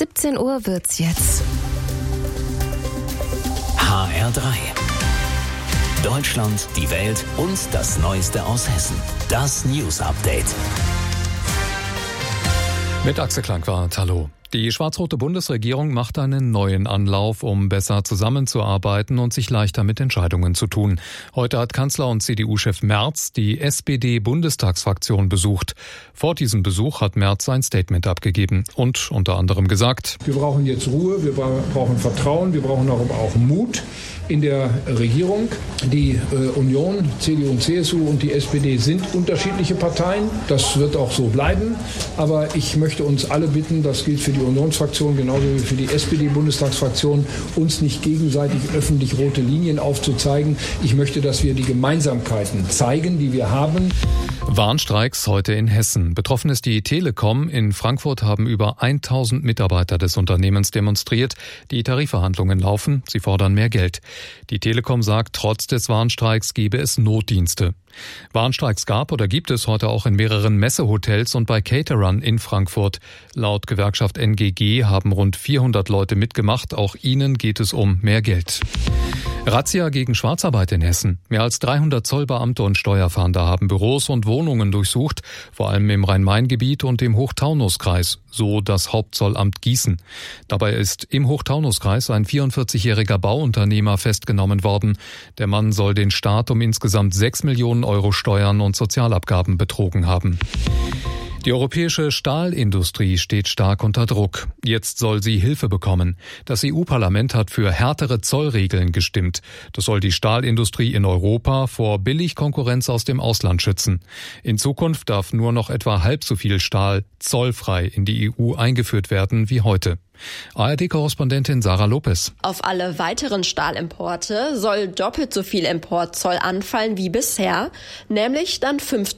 17 Uhr wird's jetzt. HR3. Deutschland, die Welt und das Neueste aus Hessen. Das News Update. Mit Axel Klangwart, hallo. Die schwarz-rote Bundesregierung macht einen neuen Anlauf, um besser zusammenzuarbeiten und sich leichter mit Entscheidungen zu tun. Heute hat Kanzler und CDU-Chef Merz die SPD-Bundestagsfraktion besucht. Vor diesem Besuch hat Merz ein Statement abgegeben und unter anderem gesagt: Wir brauchen jetzt Ruhe, wir brauchen Vertrauen, wir brauchen auch Mut in der Regierung. Die Union, CDU und CSU und die SPD sind unterschiedliche Parteien. Das wird auch so bleiben. Aber ich möchte uns alle bitten, das gilt für die Unionsfraktion genauso wie für die SPD-Bundestagsfraktion, uns nicht gegenseitig öffentlich rote Linien aufzuzeigen. Ich möchte, dass wir die Gemeinsamkeiten zeigen, die wir haben. Warnstreiks heute in Hessen. Betroffen ist die Telekom. In Frankfurt haben über 1000 Mitarbeiter des Unternehmens demonstriert. Die Tarifverhandlungen laufen. Sie fordern mehr Geld. Die Telekom sagt, trotz des Warnstreiks gebe es Notdienste. Warnstreiks gab oder gibt es heute auch in mehreren Messehotels und bei Caterern in Frankfurt. Laut Gewerkschaft NGG haben rund 400 Leute mitgemacht. Auch ihnen geht es um mehr Geld. Razzia gegen Schwarzarbeit in Hessen. Mehr als 300 Zollbeamte und Steuerfahnder haben Büros und Wohnungen durchsucht, vor allem im Rhein-Main-Gebiet und im Hochtaunuskreis, so das Hauptzollamt Gießen. Dabei ist im Hochtaunuskreis ein 44-jähriger Bauunternehmer festgenommen worden. Der Mann soll den Staat um insgesamt 6 Millionen Euro Steuern und Sozialabgaben betrogen haben. Die europäische Stahlindustrie steht stark unter Druck. Jetzt soll sie Hilfe bekommen. Das EU-Parlament hat für härtere Zollregeln gestimmt. Das soll die Stahlindustrie in Europa vor Billigkonkurrenz aus dem Ausland schützen. In Zukunft darf nur noch etwa halb so viel Stahl zollfrei in die EU eingeführt werden wie heute. ARD-Korrespondentin Sarah Lopez. Auf alle weiteren Stahlimporte soll doppelt so viel Importzoll anfallen wie bisher, nämlich dann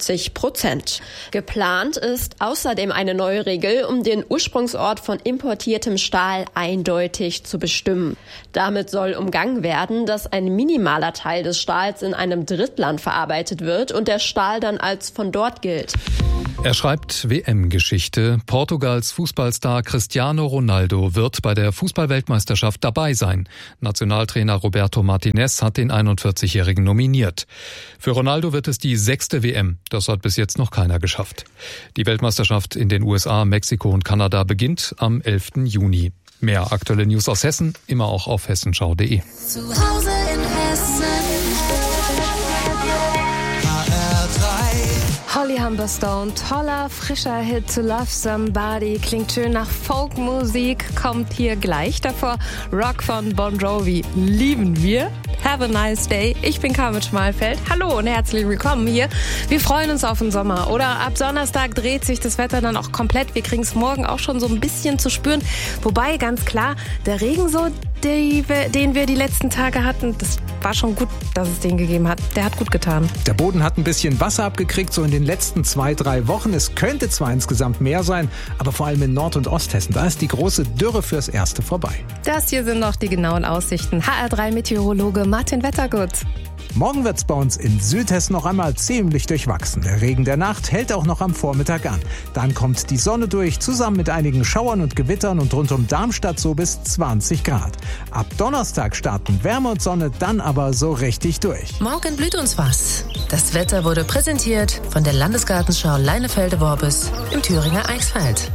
50%. Geplant ist außerdem eine neue Regel, um den Ursprungsort von importiertem Stahl eindeutig zu bestimmen. Damit soll umgangen werden, dass ein minimaler Teil des Stahls in einem Drittland verarbeitet wird und der Stahl dann als von dort gilt. Er schreibt WM-Geschichte. Portugals Fußballstar Cristiano Ronaldo wird bei der Fußball-Weltmeisterschaft dabei sein. Nationaltrainer Roberto Martinez hat den 41-Jährigen nominiert. Für Ronaldo wird es die 6. WM. Das hat bis jetzt noch keiner geschafft. Die Weltmeisterschaft in den USA, Mexiko und Kanada beginnt am 11. Juni. Mehr aktuelle News aus Hessen, immer auch auf hessenschau.de. Zu Hause in Hessen. Holly Humberstone, toller, frischer Hit To Love Somebody, klingt schön nach Folkmusik, kommt hier gleich davor. Rock von Bon Jovi, lieben wir. Have a nice day. Ich bin Carmen Schmalfeld. Hallo und herzlich willkommen hier. Wir freuen uns auf den Sommer. Oder ab Donnerstag dreht sich das Wetter dann auch komplett. Wir kriegen es morgen auch schon so ein bisschen zu spüren. Wobei, ganz klar, der Regen so, den wir die letzten Tage hatten, das war schon gut, dass es den gegeben hat. Der hat gut getan. Der Boden hat ein bisschen Wasser abgekriegt, so in den letzten 2-3 Wochen. Es könnte zwar insgesamt mehr sein, aber vor allem in Nord- und Osthessen, da ist die große Dürre fürs Erste vorbei. Das hier sind noch die genauen Aussichten. HR3-Meteorologe Martin Wettergut. Morgen wird's bei uns in Südhessen noch einmal ziemlich durchwachsen. Der Regen der Nacht hält auch noch am Vormittag an. Dann kommt die Sonne durch, zusammen mit einigen Schauern und Gewittern und rund um Darmstadt so bis 20 Grad. Ab Donnerstag starten Wärme und Sonne, dann aber so richtig durch. Morgen blüht uns was. Das Wetter wurde präsentiert von der Landesgartenschau Leinefelde-Worbis im Thüringer Eichsfeld.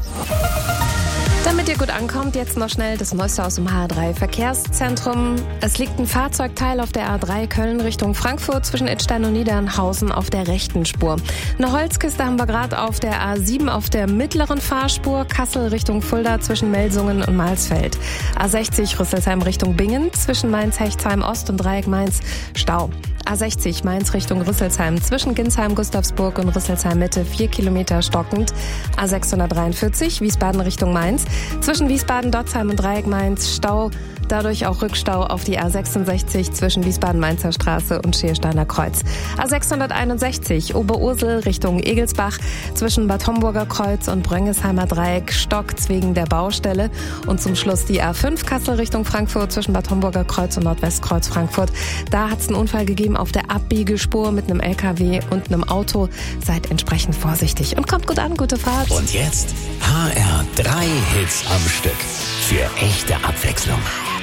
Damit ihr gut ankommt, jetzt noch schnell das Neueste aus dem HR3 Verkehrszentrum. Es liegt ein Fahrzeugteil auf der A3 Köln Richtung Frankfurt zwischen Idstein und Niedernhausen auf der rechten Spur. Eine Holzkiste haben wir gerade auf der A7 auf der mittleren Fahrspur, Kassel Richtung Fulda zwischen Melsungen und Malsfeld. A60 Rüsselsheim Richtung Bingen zwischen Mainz-Hechtsheim Ost und Dreieck Mainz Stau. A60 Mainz Richtung Rüsselsheim zwischen Ginsheim, Gustavsburg und Rüsselsheim Mitte 4 Kilometer stockend. A643 Wiesbaden Richtung Mainz zwischen Wiesbaden, Dotzheim und Dreieck Mainz Stau. Dadurch auch Rückstau auf die A66 zwischen Wiesbaden-Mainzer Straße und Schiersteiner Kreuz. A661 Oberursel Richtung Egelsbach zwischen Bad Homburger Kreuz und Bröngesheimer Dreieck stockt's wegen der Baustelle. Und zum Schluss die A5 Kassel Richtung Frankfurt zwischen Bad Homburger Kreuz und Nordwestkreuz Frankfurt. Da hat's einen Unfall gegeben auf der Abbiegespur mit einem LKW und einem Auto. Seid entsprechend vorsichtig und kommt gut an, gute Fahrt. Und jetzt HR3. 3 Hits am Stück. Für echte Abwechslung.